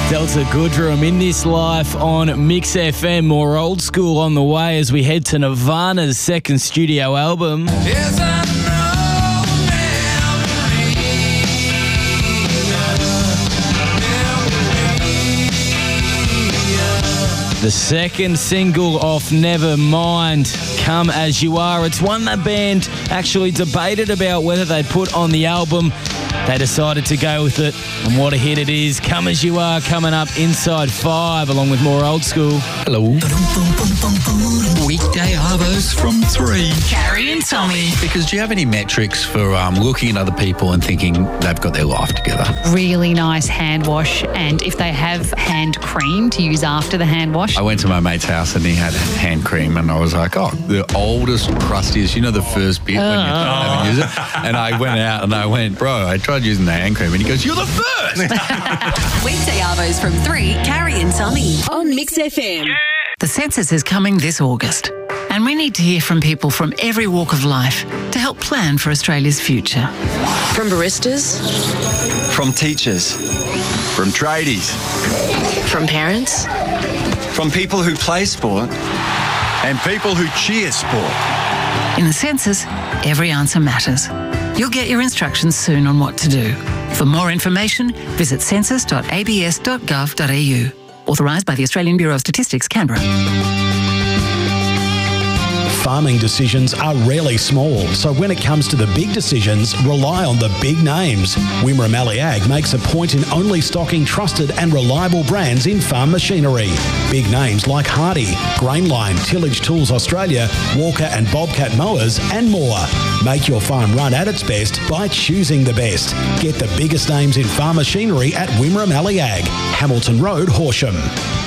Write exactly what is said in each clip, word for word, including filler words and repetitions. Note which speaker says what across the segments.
Speaker 1: Delta Goodrum in this life on Mix F M. More old school on the way as we head to Nirvana's second studio album.
Speaker 2: Yes, I know.
Speaker 1: The second single off Nevermind, Come As You Are. It's one the band actually debated about whether they'd put on the album. They decided to go with it, and what a hit it is. Come As You Are coming up inside five, along with more old school.
Speaker 3: Hello. Weekday Arvos from three.
Speaker 4: Carrie and Tommy.
Speaker 3: Because do you have any metrics for um, looking at other people and thinking they've got their life together?
Speaker 4: Really nice hand wash, and if they have hand cream to use after the hand wash.
Speaker 3: I went to my mate's house and he had hand cream, and I was like, oh, the oldest, crustiest, you know, the first bit when you haven't used it. And I went out and I went, bro, I tried using the hand cream, and he goes, you're the first.
Speaker 5: Weekday Arvos from three, Carrie and Tommy on Mix F M.
Speaker 6: The census is coming this August, and we need to hear from people from every walk of life to help plan for Australia's future.
Speaker 7: From baristas,
Speaker 8: from teachers, from tradies,
Speaker 7: from parents,
Speaker 8: from people who play sport, and people who cheer sport.
Speaker 6: In the census, every answer matters. You'll get your instructions soon on what to do. For more information, visit census dot a b s dot gov dot a u. Authorised by the Australian Bureau of Statistics, Canberra.
Speaker 9: Farming decisions are rarely small, so when it comes to the big decisions, rely on the big names. Wimmera Mallee Ag makes a point in only stocking trusted and reliable brands in farm machinery. Big names like Hardy, Grainline, Tillage Tools Australia, Walker and Bobcat Mowers, and more. Make your farm run at its best by choosing the best. Get the biggest names in farm machinery at Wimmera Mallee Ag, Hamilton Road, Horsham.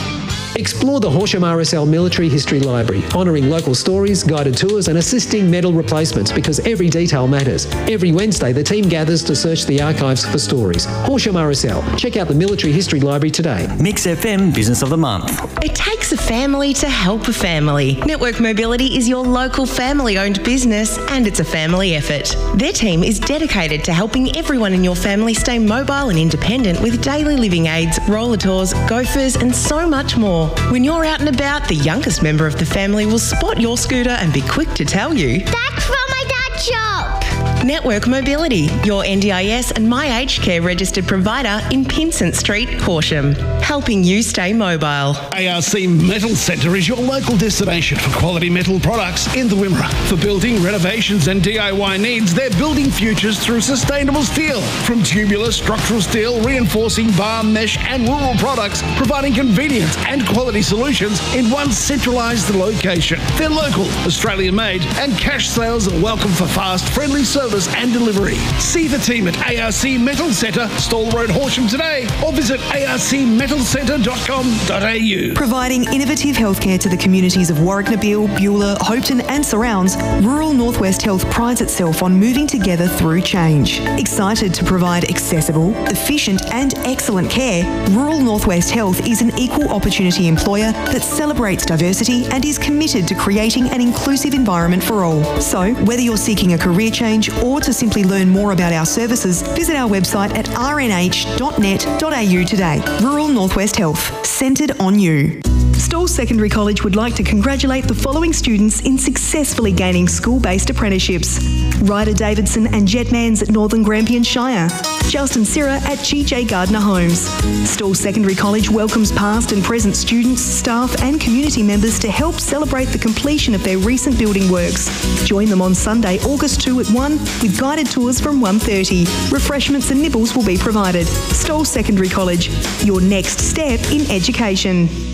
Speaker 10: Explore the Horsham R S L Military History Library, honouring local stories, guided tours and assisting medal replacements, because every detail matters. Every Wednesday, the team gathers to search the archives for stories. Horsham R S L. Check out the Military History Library today.
Speaker 11: Mix F M Business of the Month.
Speaker 12: It takes a family to help a family. Network Mobility is your local family-owned business, and it's a family effort. Their team is dedicated to helping everyone in your family stay mobile and independent with daily living aids, roller tours, gophers and so much more. When you're out and about, the youngest member of the family will spot your scooter and be quick to tell you,
Speaker 13: "That's from my dad's shop."
Speaker 12: Network Mobility, your N D I S and My Aged Care registered provider in Pinsent Street, Horsham, helping you stay mobile.
Speaker 14: A R C Metal Centre is your local destination for quality metal products in the Wimmera. For building, renovations and D I Y needs, they're building futures through sustainable steel. From tubular, structural steel, reinforcing bar, mesh and rural products, providing convenience and quality solutions in one centralised location. They're local, Australian-made, and cash sales are welcome for fast, friendly service and delivery. See the team at A R C Metal Centre, Stall Road, Horsham today, or visit a r c metal centre dot com dot a u.
Speaker 15: Providing innovative healthcare to the communities of Warwick-Nabil, Beulah, Hopetoun and surrounds, Rural Northwest Health prides itself on moving together through change. Excited to provide accessible, efficient and excellent care, Rural Northwest Health is an equal opportunity employer that celebrates diversity and is committed to creating an inclusive environment for all. So, whether you're seeking a career change or to simply learn more about our services, visit our website at r n h dot net dot a u today. Rural Northwest Health, centred on you. Stawell Secondary College would like to congratulate the following students in successfully gaining school-based apprenticeships. Ryder Davidson and Jetmans at Northern Grampian Shire. Justin Sirra at G J Gardner Homes. Stawell Secondary College welcomes past and present students, staff and community members to help celebrate the completion of their recent building works. Join them on Sunday, August second at one with guided tours from one thirty. Refreshments and nibbles will be provided. Stawell Secondary College, your next step in education.